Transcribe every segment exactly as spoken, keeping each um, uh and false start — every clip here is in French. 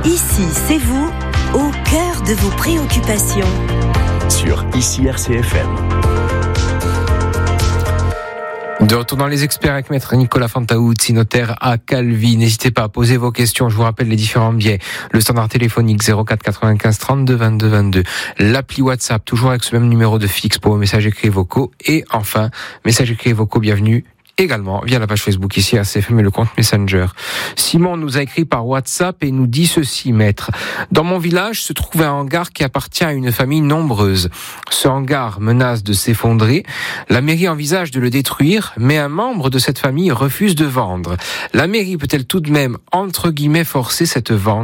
Ici, c'est vous, au cœur de vos préoccupations. Sur Ici R C F M. De retour dans les experts avec maître Nicolas Fantaouzzi, notaire à Calvi. N'hésitez pas à poser vos questions. Je vous rappelle les différents biais. Le standard téléphonique zéro quatre quatre-vingt-quinze trente-deux vingt-deux vingt-deux. L'appli WhatsApp, toujours avec ce même numéro de fixe pour vos messages écrits et vocaux. Et enfin, messages écrits et vocaux, bienvenue également via la page Facebook ici à R C F M et le compte Messenger. Simon nous a écrit par WhatsApp et nous dit ceci, maître. Dans mon village se trouve un hangar qui appartient à une famille nombreuse. Ce hangar menace de s'effondrer. La mairie envisage de le détruire, mais un membre de cette famille refuse de vendre. La mairie peut-elle tout de même, entre guillemets, forcer cette vente ?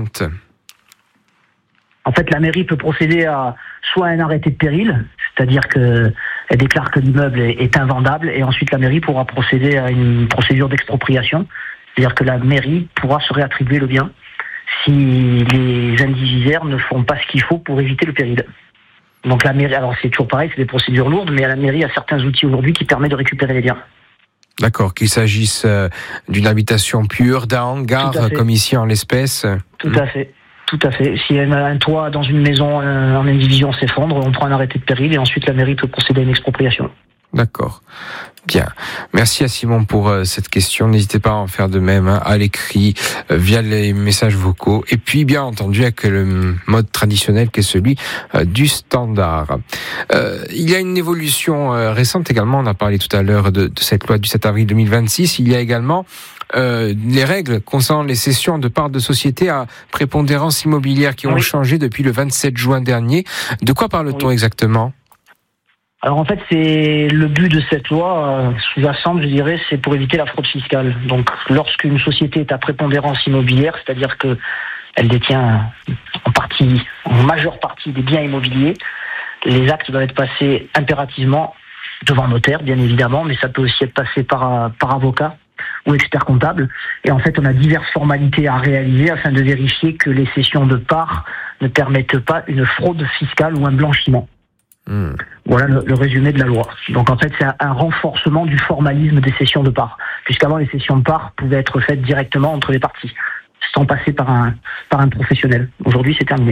En fait, la mairie peut procéder à soit un arrêté de péril, c'est-à-dire qu'elle déclare que l'immeuble est invendable, et ensuite la mairie pourra procéder à une procédure d'expropriation, c'est-à-dire que la mairie pourra se réattribuer le bien si les indivisaires ne font pas ce qu'il faut pour éviter le péril. Donc la mairie, alors c'est toujours pareil, c'est des procédures lourdes, mais la mairie a certains outils aujourd'hui qui permettent de récupérer les biens. D'accord, qu'il s'agisse d'une habitation pure, d'un hangar, comme ici en l'espèce. Tout à fait. Tout à fait. Si un toit dans une maison en indivision s'effondre, on prend un arrêté de péril et ensuite la mairie peut procéder à une expropriation. D'accord. Bien. Merci à Simon pour euh, cette question. N'hésitez pas à en faire de même hein, à l'écrit, euh, via les messages vocaux. Et puis, bien entendu, avec le mode traditionnel qui est celui euh, du standard. Euh, il y a une évolution euh, récente également. On a parlé tout à l'heure de, de cette loi du sept avril deux mille vingt-six. Il y a également euh, les règles concernant les cessions de parts de sociétés à prépondérance immobilière qui ont oui. changé depuis le vingt-sept juin dernier. De quoi parle-t-on oui. exactement ? Alors en fait, c'est le but de cette loi euh, sous-jacente, je dirais, c'est pour éviter la fraude fiscale. Donc, lorsqu'une société est à prépondérance immobilière, c'est-à-dire que elle détient en partie, en majeure partie, des biens immobiliers, les actes doivent être passés impérativement devant notaire, bien évidemment, mais ça peut aussi être passé par par avocat ou expert comptable. Et en fait, on a diverses formalités à réaliser afin de vérifier que les cessions de parts ne permettent pas une fraude fiscale ou un blanchiment. Mmh. Voilà le, le résumé de la loi. Donc en fait, c'est un, un renforcement du formalisme des cessions de parts, puisqu'avant les cessions de parts pouvaient être faites directement entre les parties, sans passer par un par un professionnel. Aujourd'hui, c'est terminé.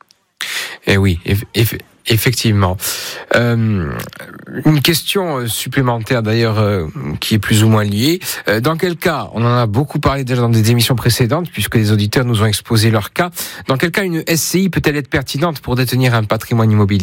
Eh oui, eff- eff- effectivement. Euh, une question supplémentaire d'ailleurs euh, qui est plus ou moins liée. Euh, dans quel cas, on en a beaucoup parlé déjà dans des émissions précédentes, puisque les auditeurs nous ont exposé leur cas. Dans quel cas une S C I peut-elle être pertinente pour détenir un patrimoine immobilier ?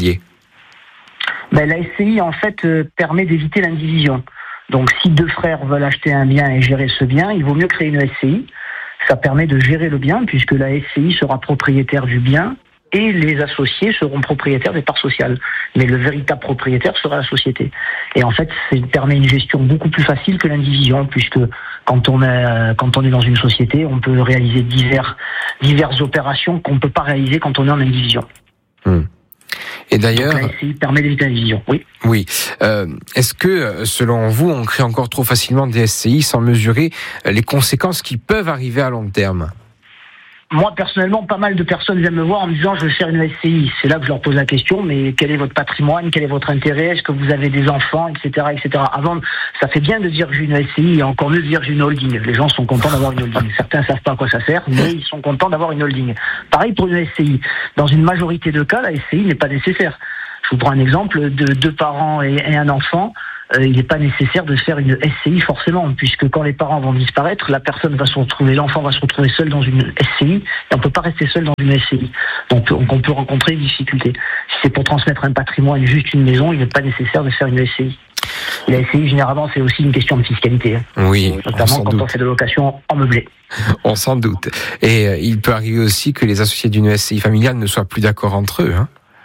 Ben, la S C I, en fait, euh, permet d'éviter l'indivision. Donc, si deux frères veulent acheter un bien et gérer ce bien, il vaut mieux créer une S C I. Ça permet de gérer le bien, puisque la S C I sera propriétaire du bien et les associés seront propriétaires des parts sociales. Mais le véritable propriétaire sera la société. Et en fait, ça permet une gestion beaucoup plus facile que l'indivision, puisque quand on est, quand on est dans une société, on peut réaliser divers, diverses opérations qu'on ne peut pas réaliser quand on est en indivision. Mmh. Et d'ailleurs, donc, la S C I permet d'éviter la division. Oui. Oui. Euh, est-ce que, selon vous, on crée encore trop facilement des S C I sans mesurer les conséquences qui peuvent arriver à long terme ? Moi, personnellement, pas mal de personnes viennent me voir en me disant « je veux faire une S C I ». C'est là que je leur pose la question, mais quel est votre patrimoine, quel est votre intérêt, est-ce que vous avez des enfants, et cetera, et cetera. Avant, ça fait bien de dire que j'ai une S C I et encore mieux de dire que j'ai une holding. Les gens sont contents d'avoir une holding. Certains ne savent pas à quoi ça sert, mais ils sont contents d'avoir une holding. Pareil pour une S C I. Dans une majorité de cas, la S C I n'est pas nécessaire. Je vous prends un exemple de deux parents et, et un enfant. Euh, il n'est pas nécessaire de faire une S C I forcément, puisque quand les parents vont disparaître, la personne va se retrouver, l'enfant va se retrouver seul dans une S C I, et on ne peut pas rester seul dans une S C I. Donc on, on peut rencontrer des difficultés. Si c'est pour transmettre un patrimoine, juste une maison, il n'est pas nécessaire de faire une S C I. La S C I, généralement, c'est aussi une question de fiscalité. Oui, notamment on quand doute. on fait de location en meublé. On s'en doute. Et euh, il peut arriver aussi que les associés d'une S C I familiale ne soient plus d'accord entre eux, hein.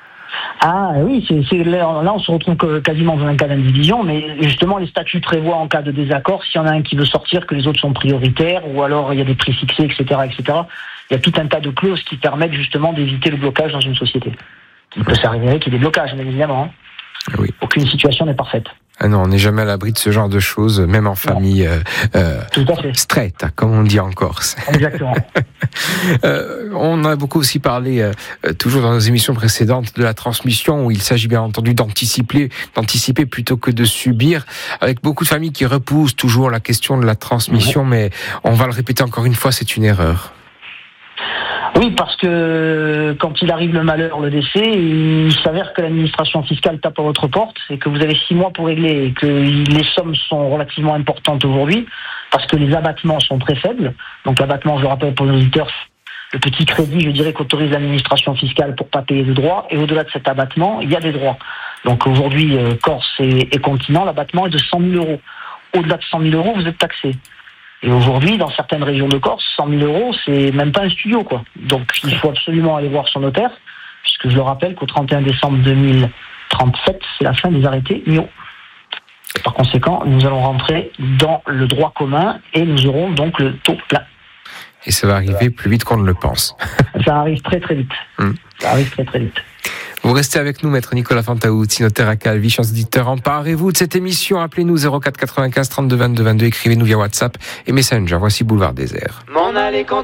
Ah oui, c'est, c'est, là on se retrouve quasiment dans un cas d'indivision, mais justement les statuts prévoient en cas de désaccord, s'il y en a un qui veut sortir, que les autres sont prioritaires, ou alors il y a des prix fixés, et cetera, et cetera. Il y a tout un tas de clauses qui permettent justement d'éviter le blocage dans une société. Il peut s'arriver qu'il y ait des blocages, bien évidemment. Hein. Oui. Aucune situation n'est parfaite. Ah non, on n'est jamais à l'abri de ce genre de choses, même en famille euh, euh, Tout à fait. straight, hein, comme on dit en Corse. Exactement. euh, on a beaucoup aussi parlé, euh, toujours dans nos émissions précédentes, de la transmission, où il s'agit bien entendu d'anticiper, d'anticiper plutôt que de subir, avec beaucoup de familles qui repoussent toujours la question de la transmission, mmh. mais on va le répéter encore une fois, c'est une erreur. Oui, parce que quand il arrive le malheur, le décès, il s'avère que l'administration fiscale tape à votre porte, c'est que vous avez six mois pour régler et que les sommes sont relativement importantes aujourd'hui, parce que les abattements sont très faibles. Donc l'abattement, je le rappelle pour les auditeurs, le petit crédit, je dirais, qu'autorise l'administration fiscale pour pas payer de droits, et au-delà de cet abattement, il y a des droits. Donc aujourd'hui, euh, Corse et, et continent, l'abattement est de cent mille euros. Au-delà de cent mille euros, vous êtes taxé. Et aujourd'hui, dans certaines régions de Corse, cent mille euros, c'est même pas un studio, quoi. Donc, il faut absolument aller voir son notaire, puisque je le rappelle qu'au trente et un décembre deux mille trente-sept, c'est la fin des arrêtés M I O. Et par conséquent, nous allons rentrer dans le droit commun et nous aurons donc le taux plein. Et ça va arriver plus vite qu'on ne le pense. Ça arrive très très vite. Mmh. Ça arrive très très vite. Vous restez avec nous, maître Nicolas Fantauzzi, notaire à Calvi, chers auditeurs. Emparez-vous de cette émission. Appelez-nous zéro quatre quatre-vingt-quinze trente-deux vingt-deux vingt-deux. Écrivez-nous via WhatsApp et Messenger. Voici Boulevard Désert. M'en aller quand